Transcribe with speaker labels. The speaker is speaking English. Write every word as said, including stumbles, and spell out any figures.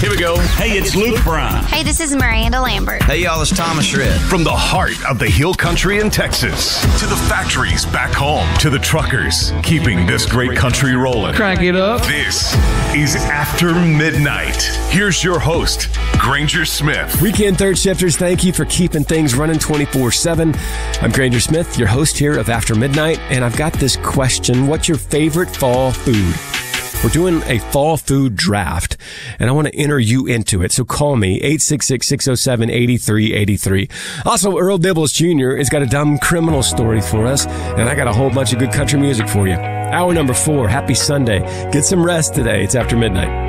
Speaker 1: Here we go. Hey, it's Luke Bryan.
Speaker 2: Hey, this is Miranda Lambert.
Speaker 3: Hey, y'all, it's Thomas Shred.
Speaker 4: From the heart of the Hill Country in Texas to the factories back home to the truckers keeping this great country rolling.
Speaker 5: Crank it up.
Speaker 4: This is After Midnight. Here's your host, Granger Smith.
Speaker 6: Weekend third shifters, thank you for keeping things running twenty-four seven. I'm Granger Smith, your host here of After Midnight, and I've got this question. What's your favorite fall food? We're doing a fall food draft, and I want to enter you into it. So call me, eight six six, six oh seven, eight three eight three. Also, Earl Dibbles Junior has got a dumb criminal story for us, and I got a whole bunch of good country music for you. Hour number four, happy Sunday. Get some rest today. It's After Midnight.